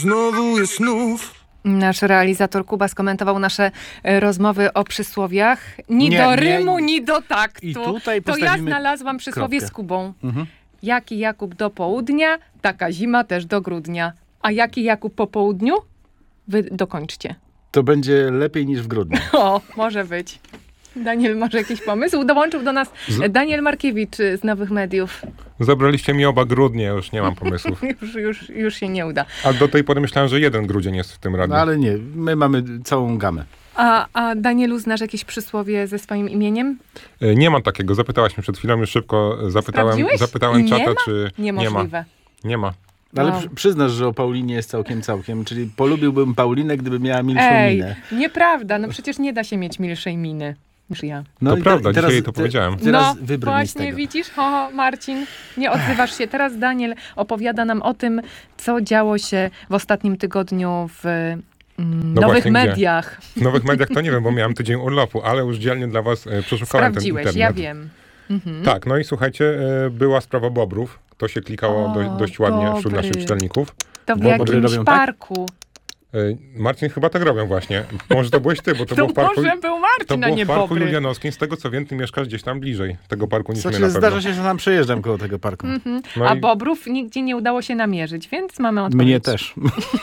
Znowu jest snów. Nasz realizator Kuba skomentował nasze rozmowy o przysłowiach. Ni do rymu, ni do taktu. I tutaj to ja znalazłam przysłowie kropkę. z Kubą. Mhm. Jaki Jakub do południa, taka zima też do grudnia. A jaki Jakub po południu? Wy dokończcie. To będzie lepiej niż w grudniu. O, może być. Daniel, może jakiś pomysł? Dołączył do nas Daniel Markiewicz z Nowych Mediów. Zabraliście mi oba grudnie, już nie mam pomysłów. już się nie uda. A do tej pory myślałem, że jeden grudzień jest w tym radiu. No ale nie, my mamy całą gamę. A Danielu, znasz jakieś przysłowie ze swoim imieniem? Nie mam takiego. Zapytałaś mnie przed chwilą, już szybko Sprawdziłeś? zapytałem Nie czata, ma? czy Niemożliwe. nie ma. Ale Wow. przyznasz, że o Paulinie jest całkiem. Czyli polubiłbym Paulinę, gdyby miała milszą minę. Nieprawda. No przecież nie da się mieć milszej miny niż ja. No To i prawda, teraz dzisiaj jej to powiedziałem. Teraz no, wybrnij z właśnie tego. widzisz, Marcin, nie odzywasz się. Teraz Daniel opowiada nam o tym, co działo się w ostatnim tygodniu w nowych właśnie, gdzie? mediach. W nowych mediach to nie wiem, bo miałem tydzień urlopu, ale już dzielnie dla was przeszukałem ten Sprawdziłeś, internet. ja wiem. Mhm. Tak, no i słuchajcie, była sprawa bobrów. To się klikało dość ładnie wśród bobry. naszych czytelników. To w Bobry jakimś robią tak? parku. Marcin, chyba tak robią właśnie. Może to byłeś ty, bo to było w parku... może był To Marcin, a było nie w parku Bobry. Julianowskim. Z tego co wiem, ty mieszkasz gdzieś tam bliżej tego parku niż my na Znaczy, pewno. zdarza się, że tam przejeżdżam koło tego parku. No A i- bobrów nigdzie nie udało się namierzyć, więc mamy odpowiedź. Mnie też.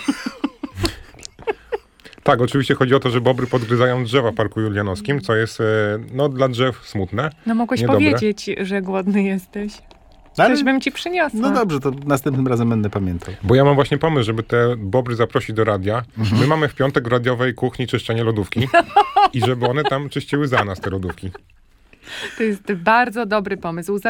Tak, oczywiście chodzi o to, że bobry podgryzają drzewa w parku julianowskim, co jest dla drzew smutne. No mogłeś Niedobre. powiedzieć, że głodny jesteś. Ale, Coś bym ci przyniosła. no dobrze, to następnym razem będę pamiętał. Bo ja mam właśnie pomysł, żeby te bobry zaprosić do radia. My mamy w piątek w radiowej kuchni czyszczenie lodówki i żeby one tam czyściły za nas te lodówki. To jest bardzo dobry pomysł.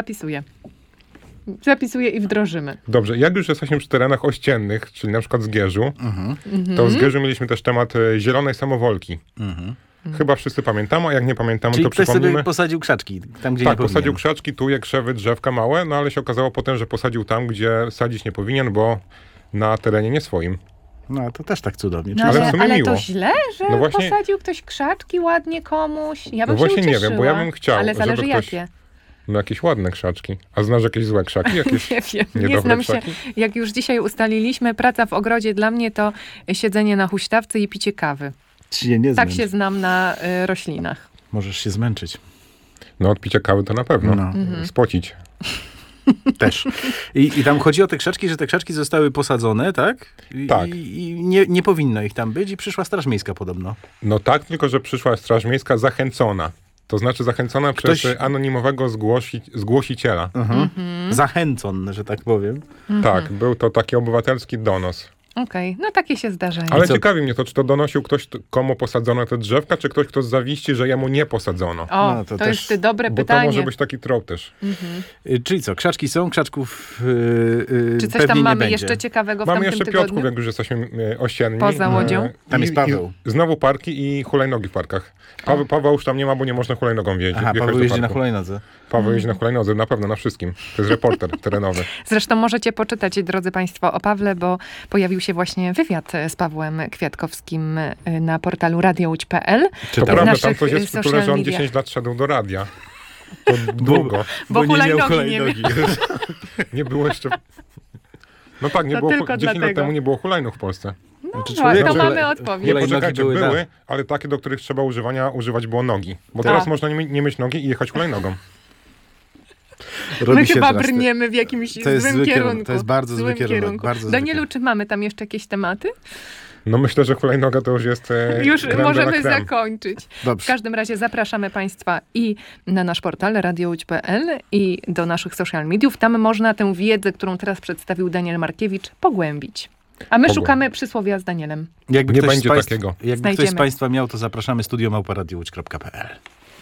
Zapisuję i wdrożymy. Dobrze, jak już jesteśmy przy terenach ościennych, czyli na przykład Zgierzu, to w Zgierzu mieliśmy też temat zielonej samowolki. Chyba wszyscy pamiętamy, a jak nie pamiętamy, Czyli to ktoś przypomnimy. sobie posadził krzaczki, tam gdzie Tak, nie powinien. posadził krzaczki, tuje, krzewy, drzewka małe, no ale się okazało potem, że posadził tam, gdzie sadzić nie powinien, bo na terenie nie swoim. No to też tak cudownie. No, Czyli Ale w sumie ale miło. to źle, że No właśnie- posadził ktoś krzaczki ładnie komuś. Ja bym No właśnie się nie ucieszyła. wiem, bo ja bym chciał, Ale zależy żeby ktoś- jakie. No jakieś ładne krzaczki. A znasz jakieś złe krzaki? Jakieś Nie wiem, nie niedobre znam się. krzaki? Jak już dzisiaj ustaliliśmy, praca w ogrodzie dla mnie to siedzenie na huśtawce i picie kawy. się nie Tak zmęcz. się znam na roślinach. Możesz się zmęczyć. No od picia kawy to na pewno. No. Mhm. Spocić. Też. I tam chodzi o te krzaczki, że te krzaczki zostały posadzone, tak? Tak. I nie powinno ich tam być i przyszła Straż Miejska podobno. No tak, tylko że przyszła Straż Miejska zachęcona. To znaczy zachęcona Ktoś- przez anonimowego zgłosiciela. Zachęcon, że tak powiem. Tak, był to taki obywatelski donos. Okej, no takie się zdarzają. Ale co? ciekawi mnie to, czy to donosił ktoś, komu posadzono te drzewka, czy ktoś, kto z zawiści, że jemu nie posadzono. O, No, to to też- jest dobre Bo to pytanie. może być taki trop też. Czyli co, krzaczki są, krzaczków Czy coś pewnie tam nie mamy będzie. jeszcze ciekawego w Mamy tamtym jeszcze tygodniu? Piotrków, jak już jesteśmy ościenni. Poza Łodzią? Tam jest Paweł. I znowu parki i hulajnogi w parkach. Paweł już tam nie ma, bo nie można hulajnogą wjechać Aha, do Paweł jeździ na parku. hulajnodze. Paweł jeździ na hulajnodze, na pewno, na wszystkim. To jest reporter terenowy. Zresztą możecie poczytać, drodzy Państwo, o Pawle, bo pojawił się właśnie wywiad z Pawłem Kwiatkowskim na portalu radiołódź.pl. To Czytałem. prawda, naszych tam coś jest w social tytule, że on mediach. 10 lat szedł do radia. To długo. Bo nie miał hulajnogi nie Nie było jeszcze... No tak, nie To było, tylko 10 lat dlatego. temu nie było hulajnóg w Polsce. No, Znaczy, to człowieku, mamy ale- odpowiedź. Nie, Hulajnogi poczekajcie, były, były, tak. ale takie, do których trzeba używać było nogi. Bo Tak. teraz można nie mieć nogi i jechać hulajnogą. Robi My się chyba teraz te- brniemy w jakimś To jest złym zły kierunku. kierunek, to jest bardzo zły Złym kierunek, bardzo zły Danielu, kierunek. czy mamy tam jeszcze jakieś tematy? No myślę, że hulajnoga to już jest Już creme de la możemy creme. zakończyć. W Dobrze. każdym razie zapraszamy Państwa i na nasz portal radiołódź.pl i do naszych social mediów. Tam można tę wiedzę, którą teraz przedstawił Daniel Markiewicz, pogłębić. A my szukamy przysłowia z Danielem. Jakby Nie ktoś z będzie państw- takiego. Jakby ktoś z Znajdziemy. Państwa miał, to zapraszamy studio@radiołódź.pl.